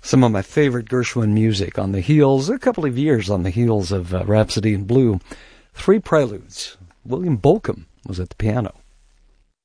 Some of my favorite Gershwin music on the heels, a couple of years on the heels of Rhapsody in Blue. 3 Preludes. William Bolcom was at the piano.